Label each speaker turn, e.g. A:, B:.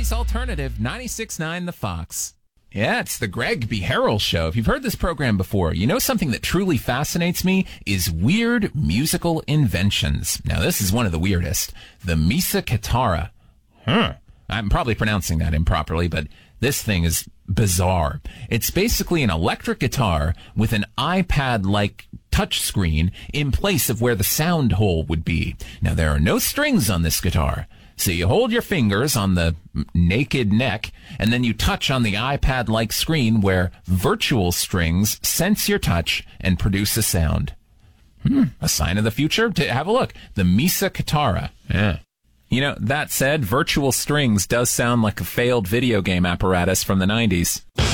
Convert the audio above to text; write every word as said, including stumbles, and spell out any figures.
A: Philly's Alternative, ninety-six point nine The Fox. Yeah, it's the Greg B. Harrell Show. If you've heard this program before, you know something that truly fascinates me is weird musical inventions. Now, this is one of the weirdest. The Mesa Kitara. Huh. I'm probably pronouncing that improperly, but this thing is bizarre. It's basically an electric guitar with an iPad-like touchscreen in place of where the sound hole would be. Now, there are no strings on this guitar. So you hold your fingers on the naked neck, and then you touch on the iPad-like screen where virtual strings sense your touch and produce a sound. Hmm, a sign of the future? To have a look. The Mesa Kitara. Yeah. You know, that said, virtual strings does sound like a failed video game apparatus from the nineties.